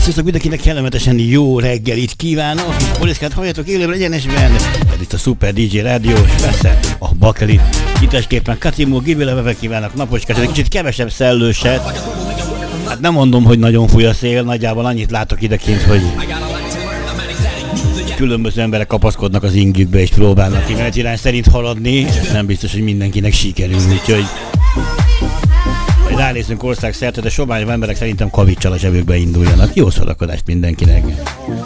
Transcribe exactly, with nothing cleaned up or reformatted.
Sziasztok, mindenkinek kellemetesen jó reggelit kívánok. Poliszkát halljatok élőben egyenesben. Ez itt a Super dé dzsé Rádió, és persze a Bakeli. Kitesképpen Katimó, Gibileveve kívánok naposkát, egy kicsit kevesebb szellőset. Hát nem mondom, hogy nagyon fúj a szél, nagyjából annyit látok idekint, hogy különböző emberek kapaszkodnak az ingükbe és próbálnak irány szerint haladni. Nem biztos, hogy mindenkinek sikerül, úgyhogy ránézünk országszerte, de sobányos emberek szerintem kavicsal a zsebükbe induljanak. Jó szórakozást mindenkinek!